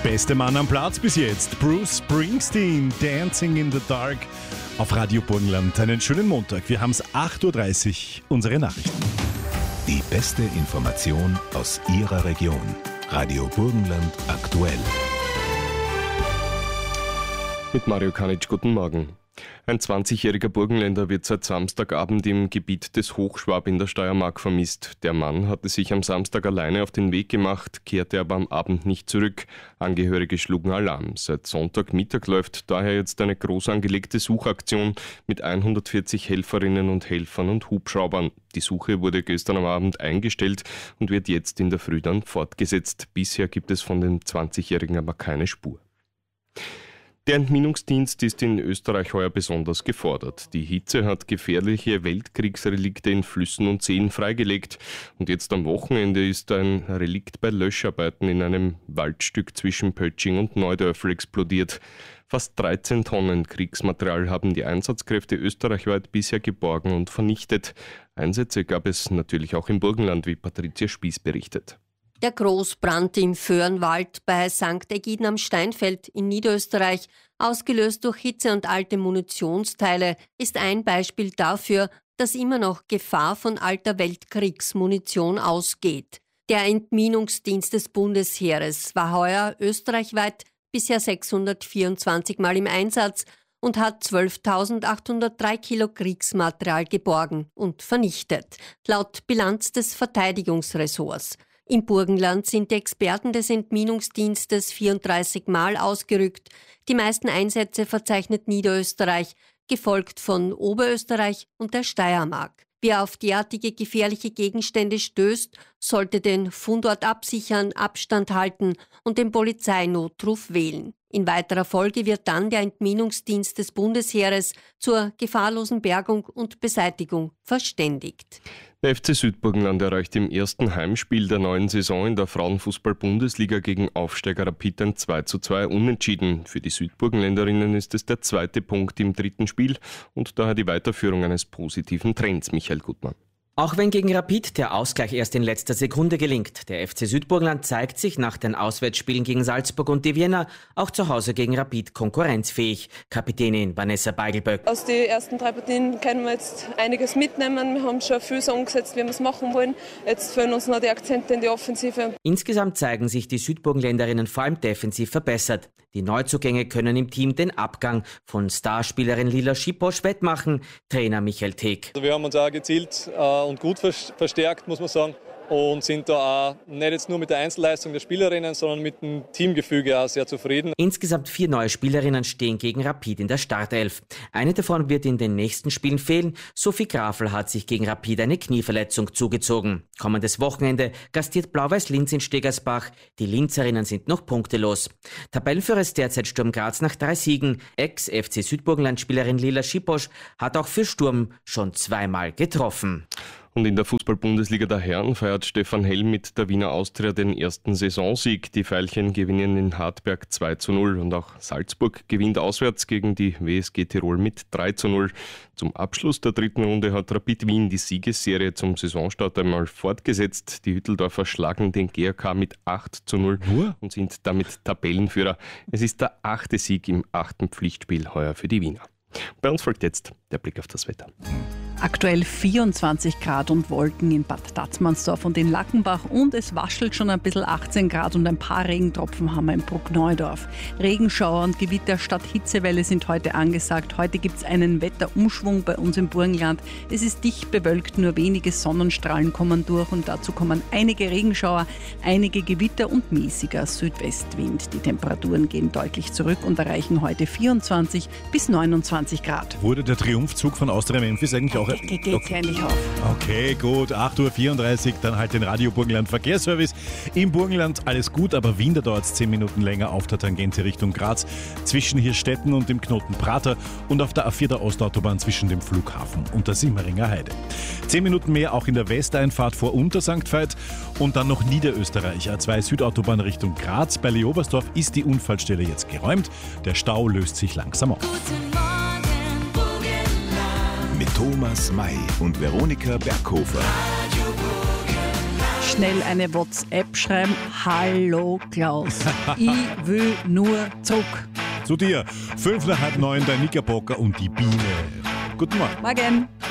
Beste Mann am Platz bis jetzt, Bruce Springsteen, Dancing in the Dark auf Radio Burgenland. Einen schönen Montag, wir haben es 8.30 Uhr, unsere Nachrichten. Die beste Information aus Ihrer Region. Radio Burgenland aktuell. Mit Mario Kanic, guten Morgen. Ein 20-jähriger Burgenländer wird seit Samstagabend im Gebiet des Hochschwab in der Steiermark vermisst. Der Mann hatte sich am Samstag alleine auf den Weg gemacht, kehrte aber am Abend nicht zurück. Angehörige schlugen Alarm. Seit Sonntagmittag läuft daher jetzt eine groß angelegte Suchaktion mit 140 Helferinnen und Helfern und Hubschraubern. Die Suche wurde gestern am Abend eingestellt und wird jetzt in der Früh dann fortgesetzt. Bisher gibt es von dem 20-Jährigen aber keine Spur. Der Entminungsdienst ist in Österreich heuer besonders gefordert. Die Hitze hat gefährliche Weltkriegsrelikte in Flüssen und Seen freigelegt. Und jetzt am Wochenende ist ein Relikt bei Löscharbeiten in einem Waldstück zwischen Pötsching und Neudörfl explodiert. Fast 13 Tonnen Kriegsmaterial haben die Einsatzkräfte österreichweit bisher geborgen und vernichtet. Einsätze gab es natürlich auch im Burgenland, wie Patricia Spieß berichtet. Der Großbrand im Föhrenwald bei St. Egiden am Steinfeld in Niederösterreich, ausgelöst durch Hitze und alte Munitionsteile, ist ein Beispiel dafür, dass immer noch Gefahr von alter Weltkriegsmunition ausgeht. Der Entminungsdienst des Bundesheeres war heuer österreichweit bisher 624 Mal im Einsatz und hat 12.803 Kilo Kriegsmaterial geborgen und vernichtet, laut Bilanz des Verteidigungsressorts. Im Burgenland sind die Experten des Entminungsdienstes 34 Mal ausgerückt. Die meisten Einsätze verzeichnet Niederösterreich, gefolgt von Oberösterreich und der Steiermark. Wer auf derartige gefährliche Gegenstände stößt, sollte den Fundort absichern, Abstand halten und den Polizeinotruf wählen. In weiterer Folge wird dann der Entminungsdienst des Bundesheeres zur gefahrlosen Bergung und Beseitigung verständigt. Der FC Südburgenland erreicht im ersten Heimspiel der neuen Saison in der Frauenfußball-Bundesliga gegen Aufsteiger Rapid ein 2:2 Unentschieden. Für die Südburgenländerinnen ist es der zweite Punkt im dritten Spiel und daher die Weiterführung eines positiven Trends. Michael Gutmann. Auch wenn gegen Rapid der Ausgleich erst in letzter Sekunde gelingt. Der FC Südburgenland zeigt sich nach den Auswärtsspielen gegen Salzburg und die Vienna auch zu Hause gegen Rapid konkurrenzfähig. Kapitänin Vanessa Beigelböck. Aus den ersten 3 Partien können wir jetzt einiges mitnehmen. Wir haben schon viel so umgesetzt, wie wir es machen wollen. Jetzt fehlen uns noch die Akzente in die Offensive. Insgesamt zeigen sich die Südburgenländerinnen vor allem defensiv verbessert. Die Neuzugänge können im Team den Abgang von Starspielerin Lila Schiposch wettmachen. Trainer Michael Teek. Also wir haben uns auch gezielt und gut verstärkt, muss man sagen. Und sind da auch nicht jetzt nur mit der Einzelleistung der Spielerinnen, sondern mit dem Teamgefüge auch sehr zufrieden. Insgesamt 4 neue Spielerinnen stehen gegen Rapid in der Startelf. Eine davon wird in den nächsten Spielen fehlen. Sophie Grafl hat sich gegen Rapid eine Knieverletzung zugezogen. Kommendes Wochenende gastiert Blau-Weiß Linz in Stegersbach. Die Linzerinnen sind noch punktelos. Tabellenführer ist derzeit Sturm Graz nach 3 Siegen. Ex-FC Südburgenland-Spielerin Lila Schiposch hat auch für Sturm schon 2-mal getroffen. Und in der Fußball-Bundesliga der Herren feiert Stefan Hell mit der Wiener Austria den ersten Saisonsieg. Die Veilchen gewinnen in Hartberg 2:0 und auch Salzburg gewinnt auswärts gegen die WSG Tirol mit 3:0. Zum Abschluss der dritten Runde hat Rapid Wien die Siegesserie zum Saisonstart einmal fortgesetzt. Die Hütteldorfer schlagen den GRK mit 8:0 und sind damit Tabellenführer. Es ist der 8. Sieg im 8. Pflichtspiel heuer für die Wiener. Bei uns folgt jetzt der Blick auf das Wetter. Aktuell 24 Grad und Wolken in Bad Tatzmannsdorf und in Lackenbach und es waschelt schon ein bisschen 18 Grad und ein paar Regentropfen haben wir in Bruckneudorf. Regenschauer und Gewitter statt Hitzewelle sind heute angesagt. Heute gibt es einen Wetterumschwung bei uns im Burgenland. Es ist dicht bewölkt, nur wenige Sonnenstrahlen kommen durch und dazu kommen einige Regenschauer, einige Gewitter und mäßiger Südwestwind. Die Temperaturen gehen deutlich zurück und erreichen heute 24 bis 29 Grad. Wurde der Triumphzug von Austria Memphis eigentlich auch... Geht endlich auf. Okay, gut. 8:34 Uhr, dann halt den Radio Burgenland Verkehrsservice. Im Burgenland alles gut, aber Wien, da dauert es 10 Minuten länger auf der Tangente Richtung Graz, zwischen Hirstetten und dem Knoten Prater und auf der A4 der Ostautobahn zwischen dem Flughafen und der Simmeringer Heide. 10 Minuten mehr auch in der Westeinfahrt vor Untersankt Veit und dann noch Niederösterreich. A2 Südautobahn Richtung Graz. Bei Leobersdorf ist die Unfallstelle jetzt geräumt. Der Stau löst sich langsam auf. Mit Thomas May und Veronika Berghofer. schnell eine WhatsApp schreiben. Hallo Klaus, ich will nur zurück. Zu dir, 8:05, der Knickerbocker und die Biene. Guten Morgen. Morgen.